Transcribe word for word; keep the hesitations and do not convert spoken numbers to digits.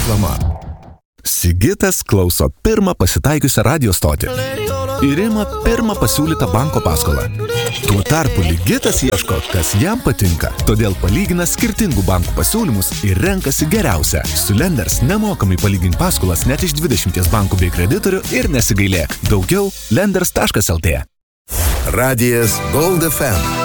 Reklama. Sigitas klauso pirmą pasitaikiusią radio stotį ir ima pirmą pasiūlytą banko paskolą. Tuo tarpu Ligitas ieško, kas jam patinka, todėl palygina skirtingų bankų pasiūlymus ir renkasi geriausią. Su Lenders nemokamai palygink paskolas net iš dvidešimties bankų bei kreditorių ir nesigailėk. Daugiau lenders taškas el tė. Radijas Gold ef em.